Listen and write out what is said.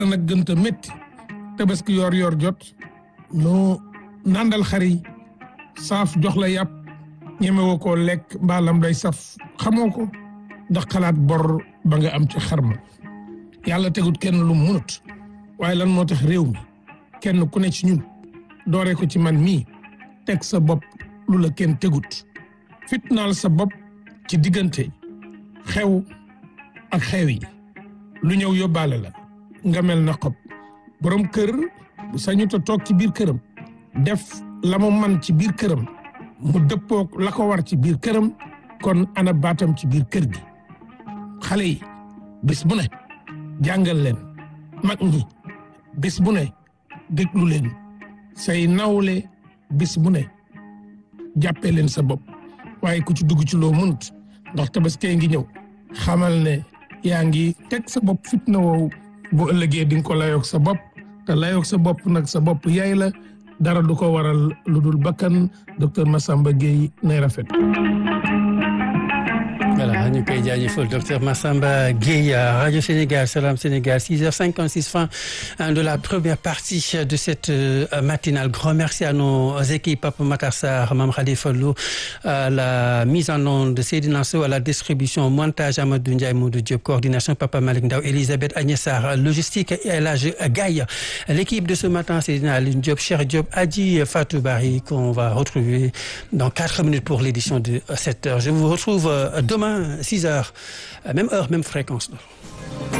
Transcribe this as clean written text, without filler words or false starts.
nag gën a métti tabaski yor jot nu nandal xar yi saaf jox la yàpp ñemewoo koo lekk mbaalam day saf xamoo ko ndax xalaat bor ba nga am ci xar ma yàlla tegut kenn lu munut waaye lan moo tax réew mi kenn ku ne ci ñun dooree ko ci man mii teg sa bopp lu la kenn tegut fitnaal sa bopp ci diggante xew ak xew yi lu ñëw yóbbaale la nga mel na xob borom kër bu sañuta toog ci biir këram def la mu man ci biir këram mu dëppook la ko war ci biir këram kon ana baatam ci biir kër gi xale yi bis bu ne jàngal leen mag ñi bis bu ne déglu leen say nawle bis bu ne jàppee leen sa bopp waaye ku ci dugg ci loo mënut ndax tabaski ngi ñëw xamal ne yaa ngi teg sa bopp fitna woowu bu ëllëgee di nga ko layoog sa bopp te layoog sa bopp nag sa bopp yaay la dara du ko waral lu dul bakkan docteur Massamba Gueye nay rafet. Voilà ñu koy jaajëfal docteur Massamba Gueye Radio Sénégal Salam Sénégal 6h56 fin de la première partie de cette matinale. Grand merci à nos équipes Papa Matar Sarr, Mame Khalifa Lo, à la mise en onde de Seydina Sow, à la distribution montage Amadou Ndiaye Modou Diop, coordination Papa Malick Ndaw, Elisabeth Agnès Sarr, logistique El Hadj Gaye. L'équipe de ce matin Seydina Alioune Diop, Cheikh Diop, Adji Fatou Bari qu'on va retrouver dans 4 minutes pour l'édition de 7h. Je vous retrouve demain 6h, même heure, même fréquence.